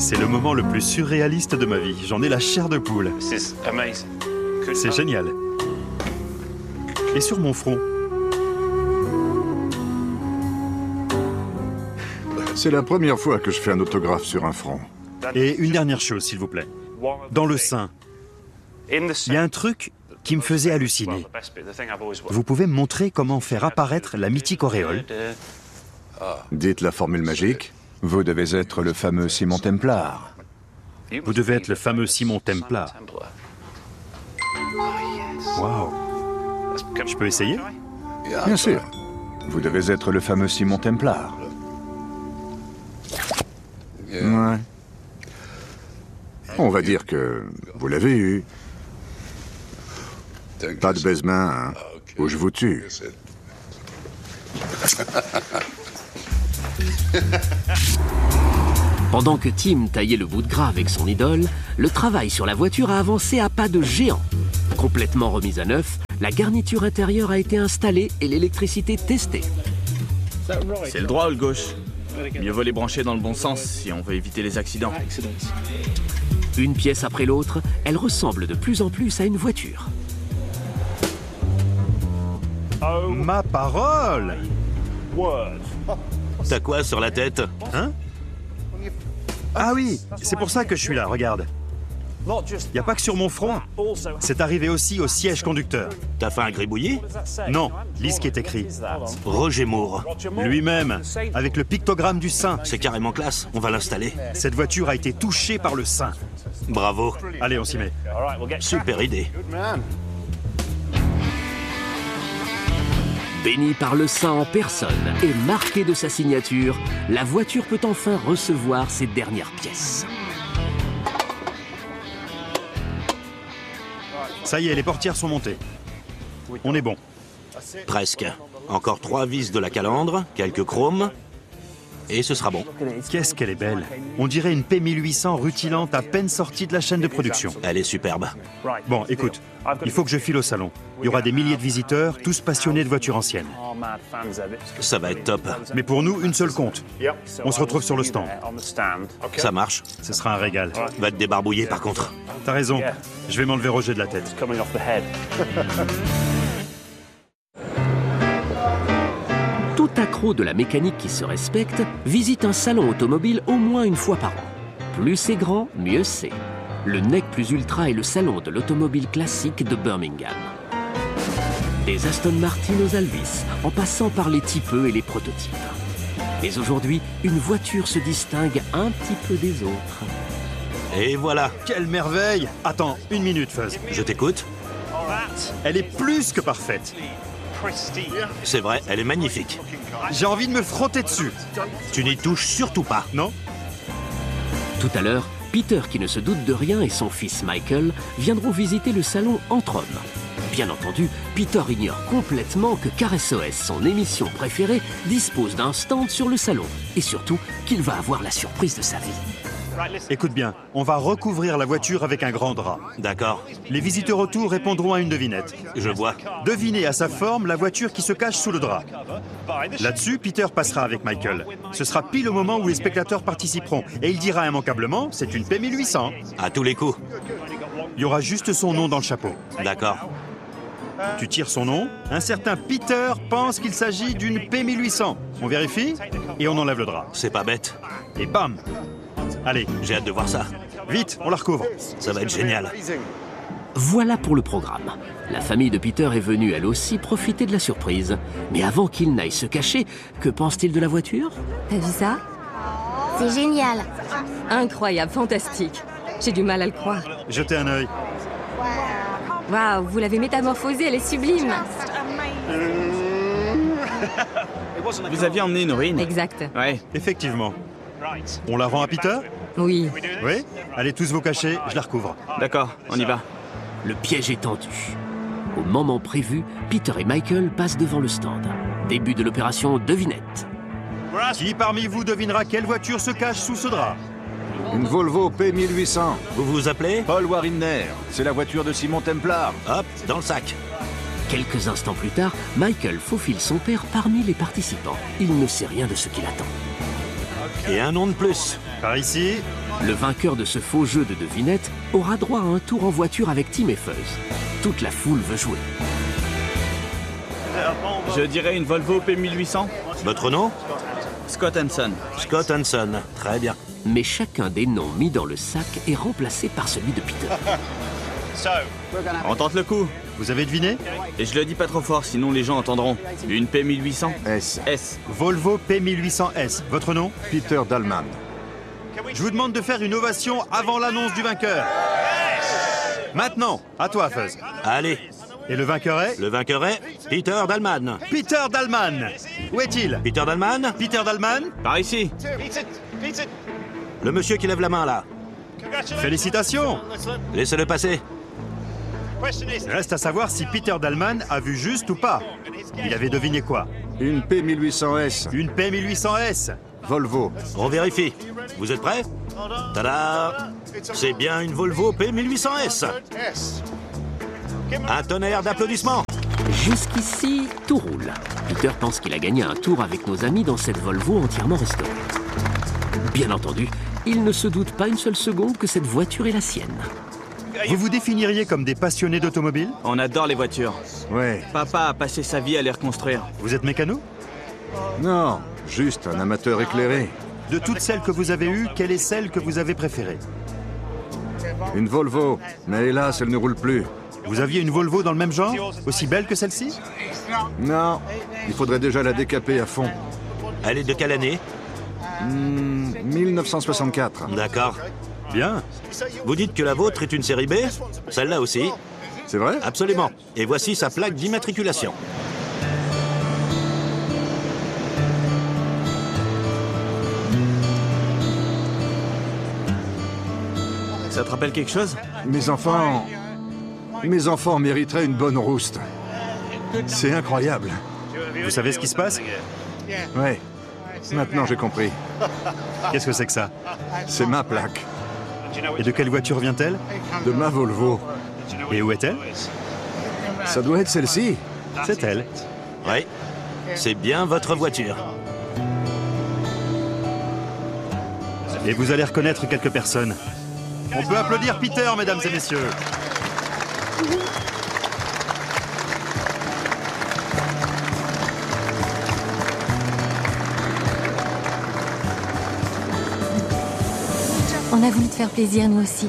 C'est le moment le plus surréaliste de ma vie. J'en ai la chair de poule. C'est génial. Et sur mon front? C'est la première fois que je fais un autographe sur un front. Et une dernière chose, s'il vous plaît. Dans le sein, il y a un truc qui me faisait halluciner. Vous pouvez me montrer comment faire apparaître la mythique auréole? Dites la formule magique. Vous devez être le fameux Simon Templar. Vous devez être le fameux Simon Templar. Waouh. Je peux essayer? Bien sûr. Vous devez être le fameux Simon Templar. Ouais. On va dire que vous l'avez eu. Pas de baise-main, hein, ou je vous tue. Pendant que Tim taillait le bout de gras avec son idole, le travail sur la voiture a avancé à pas de géant. Complètement remise à neuf, la garniture intérieure a été installée et l'électricité testée. C'est le droit ou le gauche? Mieux vaut les brancher dans le bon sens si on veut éviter les accidents. Une pièce après l'autre, elle ressemble de plus en plus à une voiture. Ma parole! T'as quoi sur la tête? Hein? Ah oui, c'est pour ça que je suis là, regarde. Il n'y a pas que sur mon front. C'est arrivé aussi au siège conducteur. T'as fait un gribouillis? Non, lis ce qui est écrit. Roger Moore. Lui-même, avec le pictogramme du sein. C'est carrément classe, on va l'installer. Cette voiture a été touchée par le sein. Bravo. Allez, on s'y met. Super idée. Bénie par le saint en personne et marquée de sa signature, la voiture peut enfin recevoir ses dernières pièces. Ça y est, les portières sont montées. On est bon. Presque. Encore 3 vis de la calandre, quelques chromes, et ce sera bon. Qu'est-ce qu'elle est belle. On dirait une P1800 rutilante à peine sortie de la chaîne de production. Elle est superbe. Bon, écoute, il faut que je file au salon. Il y aura des milliers de visiteurs, tous passionnés de voitures anciennes. Ça va être top. Mais pour nous, une seule compte. On se retrouve sur le stand. Ça marche. Ce sera un régal. Va te débarbouiller par contre. T'as raison. Je vais m'enlever Roger de la tête. Tout accro de la mécanique qui se respecte visite un salon automobile au moins une fois par an. Plus c'est grand, mieux c'est. Le NEC Plus Ultra est le salon de l'automobile classique de Birmingham. Des Aston Martin aux Alvis, en passant par les types et les prototypes. Mais aujourd'hui, une voiture se distingue un petit peu des autres. Et voilà. Quelle merveille! Attends, une minute, Fuzz. Je t'écoute. Elle est plus que parfaite. C'est vrai, elle est magnifique. J'ai envie de me frotter dessus. Tu n'y touches surtout pas. Non? Tout à l'heure, Peter, qui ne se doute de rien, et son fils Michael viendront visiter le salon entre hommes. Bien entendu, Peter ignore complètement que CarSOS, son émission préférée, dispose d'un stand sur le salon. Et surtout, qu'il va avoir la surprise de sa vie. Écoute bien, on va recouvrir la voiture avec un grand drap. D'accord. Les visiteurs autour répondront à une devinette. Je vois. Devinez à sa forme la voiture qui se cache sous le drap. Là-dessus, Peter passera avec Michael. Ce sera pile au moment où les spectateurs participeront. Et il dira immanquablement, c'est une P1800. À tous les coups. Il y aura juste son nom dans le chapeau. D'accord. Tu tires son nom. Un certain Peter pense qu'il s'agit d'une P1800. On vérifie et on enlève le drap. C'est pas bête. Et bam! Allez, J'ai hâte de voir ça. vite, on la recouvre. Ça va être génial. Voilà pour le programme. La famille de Peter est venue elle aussi profiter de la surprise. Mais avant qu'il n'aille se cacher, que pense-t-il de la voiture? T'as vu ça? C'est génial. Incroyable, fantastique. J'ai du mal à le croire. Jetez un œil. Waouh, vous l'avez métamorphosée, elle est sublime. Vous aviez emmené une ruine? Exact. Ouais. Effectivement. On la rend à Peter? Oui. Oui? Allez tous vous cacher, je la recouvre. D'accord, on y va. Le piège est tendu. Au moment prévu, Peter et Michael passent devant le stand. Début de l'opération devinette. Qui parmi vous devinera quelle voiture se cache sous ce drap? Une Volvo P1800. Vous vous appelez? Paul Wariner. C'est la voiture de Simon Templar. Hop, dans le sac. Quelques instants plus tard, Michael faufile son père parmi les participants. Il ne sait rien de ce qui l'attend. Et un nom de plus. Par ici. Le vainqueur de ce faux jeu de devinette aura droit à un tour en voiture avec Tim et Fuzz. Toute la foule veut jouer. Je dirais une Volvo P1800. Votre nom? Scott Hanson. Scott Hanson. Très bien. Mais chacun des noms mis dans le sac est remplacé par celui de Peter. On tente le coup. Vous avez deviné? Et je le dis pas trop fort, sinon les gens entendront. Une P1800. S. Volvo P1800S. Votre nom? Peter Dahlman. Je vous demande de faire une ovation avant l'annonce du vainqueur. Maintenant, à toi, Fuzz. Allez. Et le vainqueur est? Le vainqueur est Peter Dahlman. Peter Dahlman. Où est-il? Peter Dahlman? Peter Dahlman? Par ici. Le monsieur qui lève la main, là. Félicitations. Laissez-le passer. Reste à savoir si Peter Dahlman a vu juste ou pas. Il avait deviné quoi? Une P1800S. Une P1800S. Volvo. On vérifie. Vous êtes prêts? Tada! C'est bien une Volvo P1800S. Un tonnerre d'applaudissements. Jusqu'ici, tout roule. Peter pense qu'il a gagné un tour avec nos amis dans cette Volvo entièrement restaurée. Bien entendu, il ne se doute pas une seule seconde que cette voiture est la sienne. Vous vous définiriez comme des passionnés d'automobile? On adore les voitures. Ouais. Papa a passé sa vie à les reconstruire. Vous êtes mécano? Non, juste un amateur éclairé. De toutes celles que vous avez eues, quelle est celle que vous avez préférée? Une Volvo, mais hélas, elle ne roule plus. Vous aviez une Volvo dans le même genre? Aussi belle que celle-ci? Non, il faudrait déjà la décaper à fond. Elle est de quelle année? 1964. D'accord. Bien. Vous dites que la vôtre est une série B? Celle-là aussi? C'est vrai? Absolument. Et voici sa plaque d'immatriculation. Ça te rappelle quelque chose? Mes enfants mériteraient une bonne rouste. C'est incroyable. Vous savez ce qui se passe? Ouais. Maintenant, j'ai compris. Qu'est-ce que c'est que ça? C'est ma plaque. Et de quelle voiture vient-elle? De ma Volvo. Et où est-elle? Ça doit être celle-ci. C'est elle. Oui. C'est bien votre voiture. Et vous allez reconnaître quelques personnes. On peut applaudir Peter, mesdames et messieurs. On a voulu te faire plaisir, nous aussi.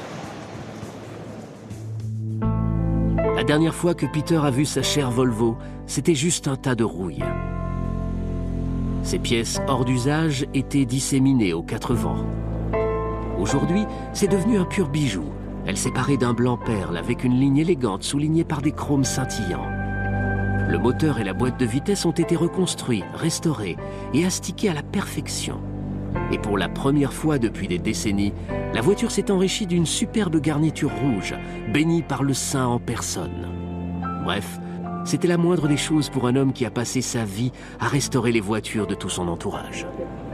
La dernière fois que Peter a vu sa chère Volvo, c'était juste un tas de rouille. Ces pièces hors d'usage étaient disséminées aux quatre vents. Aujourd'hui, c'est devenu un pur bijou. Elle s'est parée d'un blanc perle avec une ligne élégante soulignée par des chromes scintillants. Le moteur et la boîte de vitesse ont été reconstruits, restaurés et astiqués à la perfection. Et pour la première fois depuis des décennies, la voiture s'est enrichie d'une superbe garniture rouge, bénie par le saint en personne. Bref, c'était la moindre des choses pour un homme qui a passé sa vie à restaurer les voitures de tout son entourage.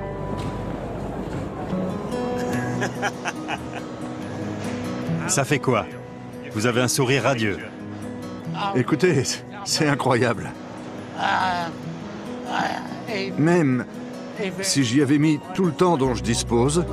Ça fait quoi? Vous avez un sourire radieux. Écoutez, c'est incroyable. Même si j'y avais mis tout le temps dont je dispose,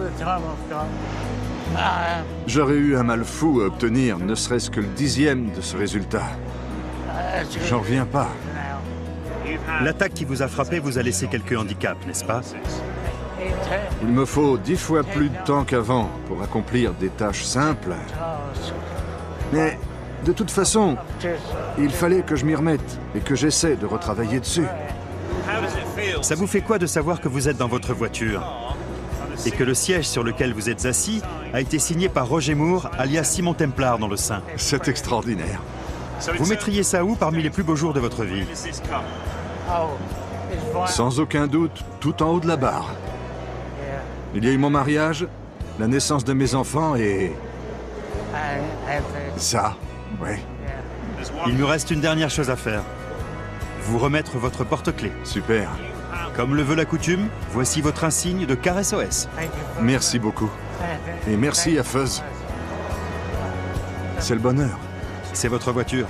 j'aurais eu un mal fou à obtenir ne serait-ce que le 10e de ce résultat. J'en reviens pas. L'attaque qui vous a frappé vous a laissé quelques handicaps, n'est-ce pas? Il me faut 10 fois plus de temps qu'avant pour accomplir des tâches simples. Mais de toute façon, il fallait que je m'y remette et que j'essaie de retravailler dessus. Ça vous fait quoi de savoir que vous êtes dans votre voiture et que le siège sur lequel vous êtes assis a été signé par Roger Moore, alias Simon Templar dans le sein? C'est extraordinaire. Vous mettriez ça où parmi les plus beaux jours de votre vie? Sans aucun doute, tout en haut de la barre. Il y a eu mon mariage, la naissance de mes enfants et... ça, ouais. Il me reste une dernière chose à faire. Vous remettre votre porte-clés. Super. Comme le veut la coutume, voici votre insigne de Car SOS. Merci beaucoup. Et merci à Fuzz. C'est le bonheur. C'est votre voiture.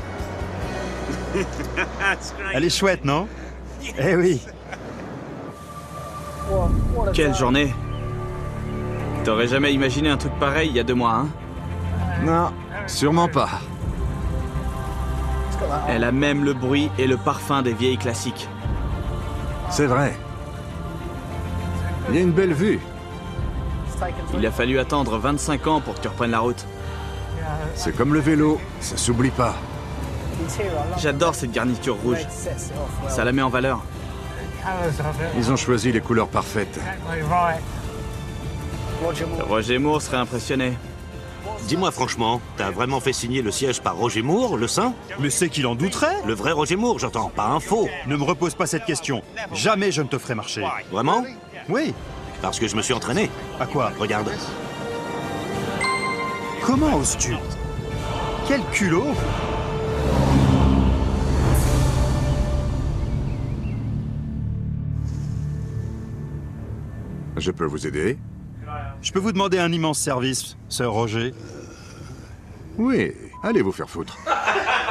Elle est chouette, non? Eh oui. Quelle journée! T'aurais jamais imaginé un truc pareil il y a 2 mois, hein? Non, sûrement pas. Elle a même le bruit et le parfum des vieilles classiques. C'est vrai. Il y a une belle vue. Il a fallu attendre 25 ans pour que tu reprennes la route. C'est comme le vélo, ça s'oublie pas. J'adore cette garniture rouge. Ça la met en valeur. Ils ont choisi les couleurs parfaites. Roger Moore serait impressionné. Dis-moi franchement, t'as vraiment fait signer le siège par Roger Moore, le saint? Mais c'est qu'il en douterait. Le vrai Roger Moore, j'entends, pas un faux. Ne me repose pas cette question. Jamais je ne te ferai marcher. Vraiment? Oui. Parce que je me suis entraîné. À quoi? Regarde. Comment oses-tu? Quel culot! Je peux vous aider? Je peux vous demander un immense service, Sir Roger? Oui, allez vous faire foutre.